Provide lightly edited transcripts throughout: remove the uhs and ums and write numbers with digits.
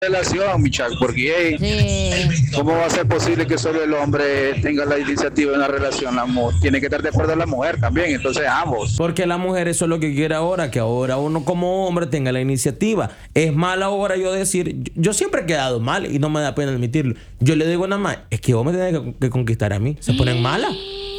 relación, muchachos, porque ¿cómo va a ser posible que solo el hombre tenga la iniciativa en una relación? La mujer tiene que estar de acuerdo la mujer también, entonces ambos. Porque la mujer eso es lo que quiere ahora, que ahora uno como hombre tenga la iniciativa. Es mal ahora yo decir, yo siempre he quedado mal y no me da pena admitirlo. Yo le digo nada más, es que vos me tenés que conquistar a mí. Se ponen malas.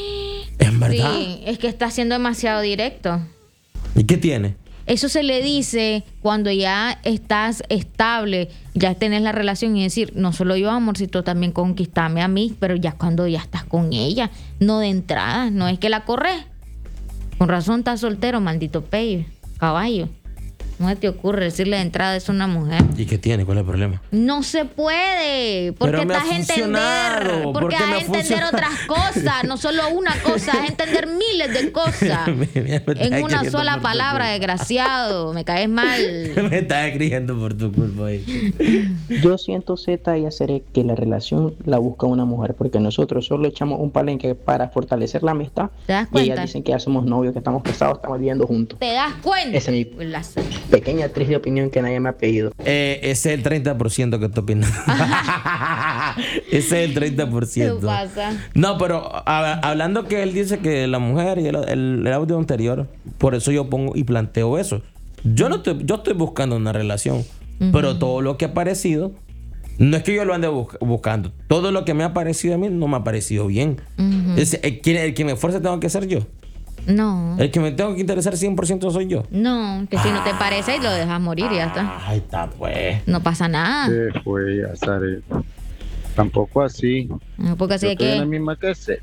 Es verdad. Sí, es que está siendo demasiado directo. ¿Y qué tiene? Eso se le dice cuando ya estás estable, ya tenés la relación y decir, no solo yo, amorcito, también conquistame a mí, pero ya cuando ya estás con ella, no de entrada, no es que la corres. Con razón estás soltero, maldito pello, caballo. No se te ocurre decirle de entrada eso a una mujer. ¿Y qué tiene? ¿Cuál es el problema? No se puede, porque Pero me estás ha a entender, funcionado, porque porque vas me a ha entender funcionado. otras cosas, no solo una cosa, vas a entender miles de cosas. Me estás En una escribiendo sola por tu palabra, culpa. desgraciado, me caes mal. Me estás escribiendo por tu culpa ahí. Yo siento, Z y Aceré, que la relación la busca una mujer, porque nosotros solo echamos un palenque para fortalecer la amistad. ¿Te das Y cuenta? ellas dicen que ya somos novios, que estamos casados, estamos viviendo juntos. ¿Te das cuenta? Esa es mi La- pequeña triste opinión que nadie me ha pedido. Ese es el 30% que estoy opinando. Ese es el 30%. ¿Qué pasa? No, pero hablando que él dice que la mujer y el audio anterior, por eso yo pongo y planteo eso. Yo estoy buscando una relación, pero todo lo que ha aparecido, no es que yo lo ande buscando. Todo lo que me ha parecido a mí no me ha parecido bien. El que me esfuerce tengo que ser yo. No, El que me tengo que interesar 100% soy yo. no, que si no te parece lo dejas morir y ya está. Ahí está, pues. No pasa nada. Se fue, Azaré. Tampoco así. No, porque así Yo de estoy en la que... misma que sé.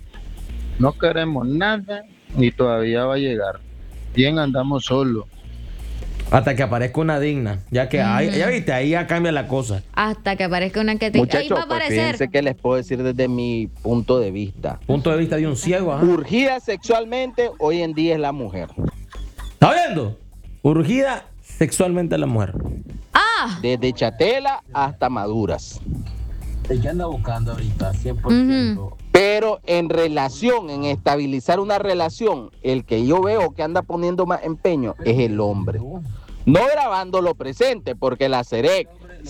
No queremos nada y todavía va a llegar. Bien andamos solos. Hasta que aparezca una digna. Ya que ahí, ya viste, ahí ya cambia la cosa. Hasta que aparezca una que te... Ahí Muchachos, va a pues aparecer. fíjense que les puedo decir desde mi punto de vista. Punto de vista de un ciego, ajá. Urgida sexualmente hoy en día es la mujer. ¿Está viendo? Urgida sexualmente a la mujer. ¡Ah! Desde chatela hasta maduras. ¿De qué anda buscando ahorita? 100%. Pero en relación, en estabilizar una relación, el que yo veo que anda poniendo más empeño es el hombre. No grabando lo presente, porque la Cerec,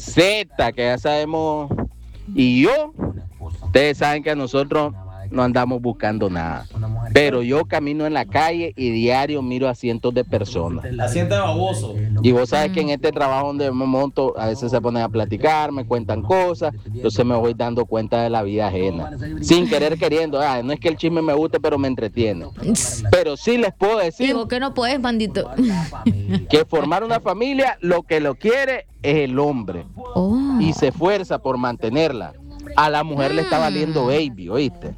Z, que ya sabemos, y yo, ustedes saben que nosotros no andamos buscando nada. Pero yo camino en la calle y diario miro a cientos de personas. La siente baboso. Y vos sabes que en este trabajo donde me monto, a veces se ponen a platicar, me cuentan cosas, entonces me voy dando cuenta de la vida ajena. Sin querer queriendo, no es que el chisme me guste, pero me entretiene. Pero sí les puedo decir Digo que no puedes, bandito. que formar una familia, lo que lo quiere es el hombre. Oh. Y se esfuerza por mantenerla. A la mujer le está valiendo baby, ¿oíste?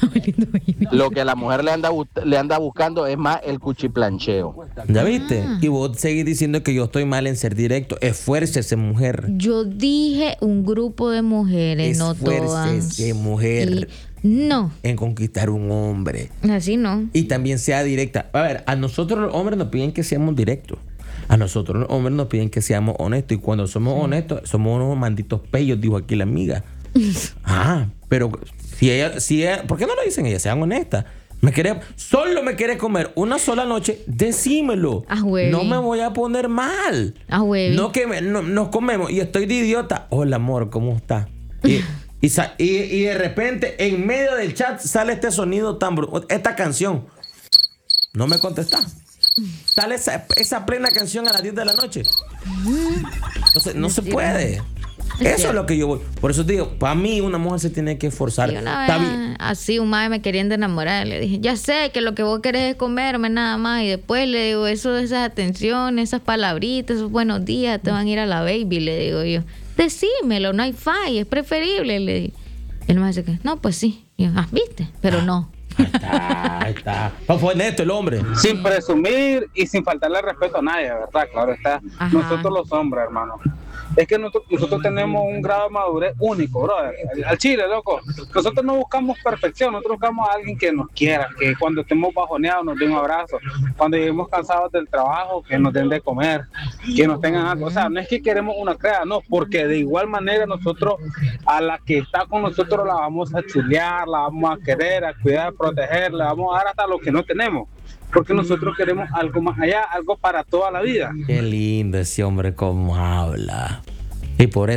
Lo que la mujer le anda buscando es más el cuchiplancheo. ¿Ya viste? Y vos seguís diciendo que yo estoy mal en ser directo. Esfuércese, mujer. Yo dije un grupo de mujeres, no todas. Esfuércese, mujer, Y no, en conquistar un hombre. así no. Y también sea directa. A ver, a nosotros los hombres nos piden que seamos directos. A nosotros los hombres nos piden que seamos honestos. Y cuando somos honestos, somos unos malditos peyos, dijo aquí la amiga. Pero si ella, ¿por qué no lo dicen ella? Sean honestas. Solo me quiere comer una sola noche, decímelo. Ah, güey. No me voy a poner mal. Ah, güey. No que nos comemos y estoy de idiota. Hola, amor, ¿cómo está? Y de repente, en medio del chat, sale este sonido tan esta canción. No me contestás. Sale esa plena canción a las 10 de la noche. Entonces, no se puede. Eso es lo que yo voy. Por eso te digo, para mí una mujer se tiene que esforzar. Y una Está vez, bien. así un madre me querían enamorar. Le dije, ya sé que lo que vos querés es comerme nada más. Y después le digo, esas atenciones, esas palabritas, esos buenos días, te van a ir a la baby, le digo yo. Decímelo, no hay falla, es preferible, le digo. El madre dice que, no, pues sí. Y yo, ¿viste? Pero no. Ahí está. No fue neto el hombre. Sin presumir y sin faltarle respeto a nadie, ¿verdad? Claro está. Ajá. Nosotros los hombres, hermano. Es que nosotros tenemos un grado de madurez único, brother. Al chile, loco. Nosotros no buscamos perfección, nosotros buscamos a alguien que nos quiera, que cuando estemos bajoneados nos dé un abrazo, cuando lleguemos cansados del trabajo, que nos den de comer, que nos tengan algo. O sea, no es que queremos una crea, no, porque de igual manera nosotros a la que está con nosotros la vamos a chulear, la vamos a querer, a cuidar, a proteger, le vamos a dar hasta lo que no tenemos. Porque nosotros queremos algo más allá, algo para toda la vida. Qué lindo ese hombre como habla. Y por